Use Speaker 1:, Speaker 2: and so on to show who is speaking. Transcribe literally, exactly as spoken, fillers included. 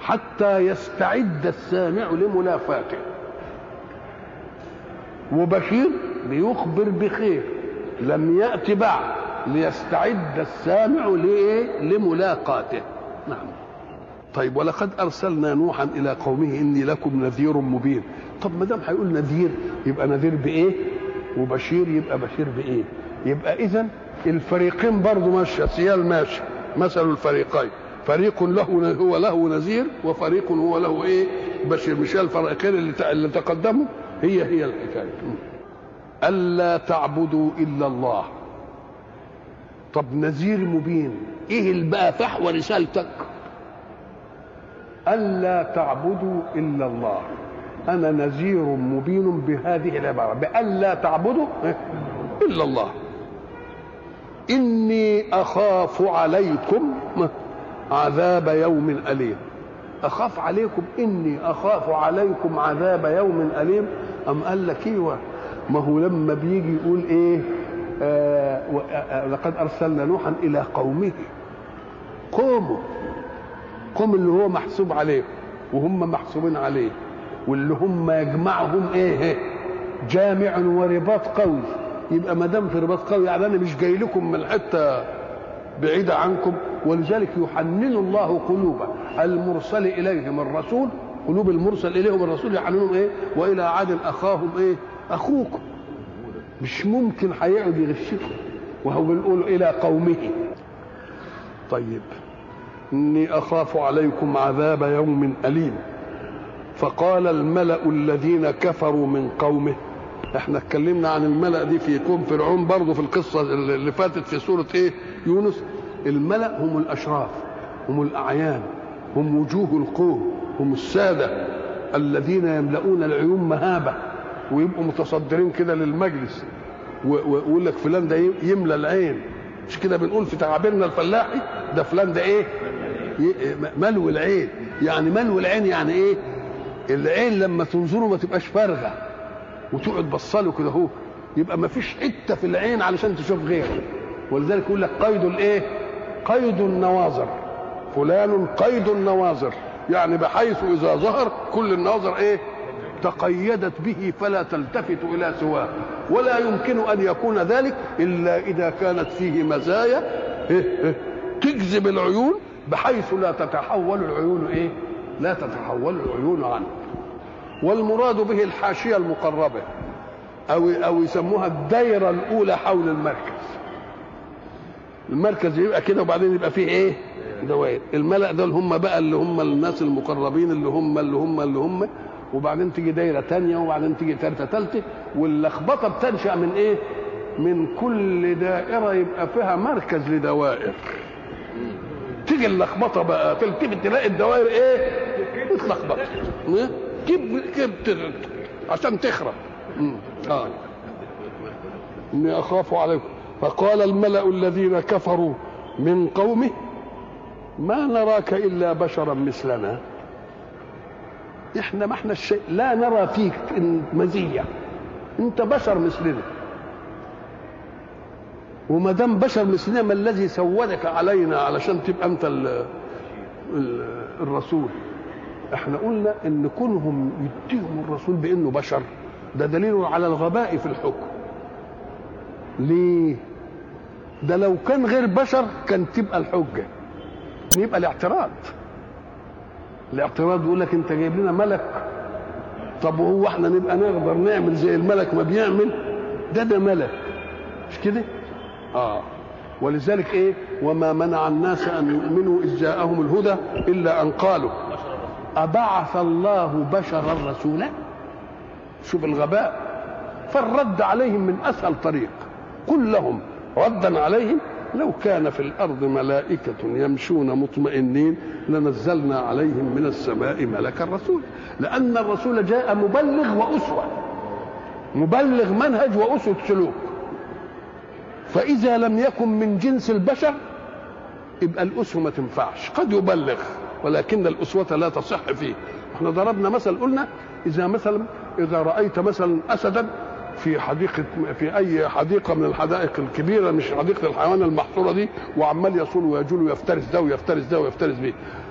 Speaker 1: حتى يستعد السامع لمنافاته، وبشير بيخبر بخير لم يأتي بعد ليستعد السامع لإيه؟ لملاقاته. نعم. طيب ولقد أرسلنا نوحا إلى قومه إني لكم نذير مبين. طب ما دام هيقول نذير يبقى نذير بإيه؟ وبشير يبقى بشير بإيه؟ يبقى إذن الفريقين برضو ماشية سيال ماشي، مثل الفريقين فريق له هو له نذير وفريق هو له إيه؟ بشير. مش الفريقين اللي اللي تقدموا هي هي الحكاية. ألا تعبدوا إلا الله. طب نذير مبين إيه اللي بقى فحوى رسالتك؟ ألا تعبدوا إلا الله. أنا نذير مبين بهذه العبارة بألا تعبدوا إلا الله. إني أخاف عليكم عذاب يوم أليم. أخاف عليكم، إني أخاف عليكم عذاب يوم أليم. أم قال لك إيوه، ما هو لما بيجي يقول إيه آه آه لقد أرسلنا نوحا إلى قومه، قوموا قوم اللي هو محسوب عليه وهم محسوبين عليه، واللي هم يجمعهم ايه؟ جامع ورباط قوي. يبقى ما دام في رباط قوي يعني انا مش جاي لكم من حته بعيده عنكم. ولذلك يحنن الله قلوب المرسل اليهم الرسول، قلوب المرسل اليهم الرسول يحننهم ايه؟ والى عاد اخاهم ايه؟ اخوكم. مش ممكن هيقعد يغشكم وهو بنقول الى قومه. طيب إني أخاف عليكم عذاب يوم أليم. فقال الملأ الذين كفروا من قومه. احنا اتكلمنا عن الملأ دي في قوم فرعون برضه في القصة اللي فاتت في سورة ايه؟ يونس. الملأ هم الأشراف، هم الأعيان، هم وجوه القوم، هم السادة الذين يملؤون العيون مهابة ويبقوا متصدرين كده للمجلس ويقول لك فلان ده يملى العين. مش كده بنقول في تعابيرنا الفلاحي؟ ده فلان ده ايه؟ ملو العين. يعني ملو العين يعني ايه؟ العين لما تنظره ما تبقاش فارغه وتقعد بصله كده اهو، يبقى ما فيش حته في العين علشان تشوف غيره. ولذلك يقول لك قيد الايه؟ قيد النواظر. فلان قيد النواظر، يعني بحيث اذا ظهر كل النواظر ايه؟ تقيدت به فلا تلتفت الى سواه. ولا يمكن ان يكون ذلك الا اذا كانت فيه مزايا تجذب العيون بحيث لا تتحول العيون ايه؟ لا تتحول العيون عنه. والمراد به الحاشيه المقربه او او يسموها الدائره الاولى حول المركز. المركز يبقى كده وبعدين يبقى فيه ايه؟ دوائر. الملأ دول هم بقى اللي هم الناس المقربين اللي هم اللي هم اللي هم وبعدين تيجي دايره ثانيه وبعدين تيجي ثالثه ثالثه. واللخبطه بتنشا من ايه؟ من كل دائره يبقى فيها مركز لدوائر. تيجي اللخبطه بقى تلتفت تلاقي الدوائر ايه؟ اتلخبط كيف كيف عشان تخرب. اه اني اخاف عليكم. فقال الملأ الذين كفروا من قومه ما نراك الا بشرا مثلنا. احنا ما احنا الشيء لا نرى فيك مزيه، انت بشر مثلنا. وما دام بشر مثلنا ما الذي سودك علينا علشان تبقى انت ال ال الرسول؟ احنا قلنا ان كونهم يتهموا الرسول بانه بشر ده دليل على الغباء في الحكم. ليه؟ ده لو كان غير بشر كان تبقى الحجه، يبقى الاعتراض. الاعتراض يقول لك انت جايب لنا ملك، طب وهو احنا نبقى نقدر نعمل زي الملك ما بيعمل؟ ده ده ملك مش كده؟ اه ولذلك ايه؟ وما منع الناس ان يؤمنوا اذ جاءهم الهدى الا ان قالوا ابعث الله بشرا رسولا. شوف الغباء. فالرد عليهم من اسهل طريق. قل لهم ردا عليهم لو كان في الارض ملائكه يمشون مطمئنين لنزلنا عليهم من السماء ملكا رسولا. لان الرسول جاء مبلغ واسوه، مبلغ منهج واسوه سلوك. فاذا لم يكن من جنس البشر يبقى الاسوه ما تنفعش. قد يبلغ ولكن الاسوه لا تصح فيه. احنا ضربنا مثل قلنا اذا مثلا اذا رايت مثلا اسدا في حديقه في اي حديقه من الحدائق الكبيره مش حديقه الحيوان المحصوره دي وعمال يصول ويجول ويفترس ده ويفترس ده ويفترس بيه،